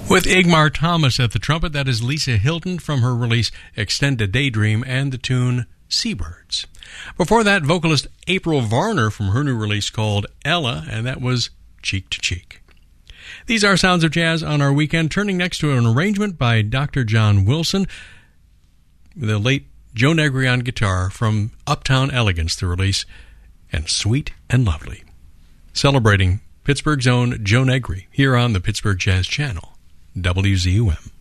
With Igmar Thomas at the trumpet, that is Lisa Hilton from her release Extend a Daydream and the tune Seabirds. Before that, vocalist April Varner from her new release called Ella, and that was Cheek to Cheek. These are Sounds of Jazz on our weekend, turning next to an arrangement by Dr. John Wilson, the late Joe Negri on guitar from Uptown Elegance, the release, and Sweet and Lovely. Celebrating Pittsburgh's own Joe Negri here on the Pittsburgh Jazz Channel, WZUM.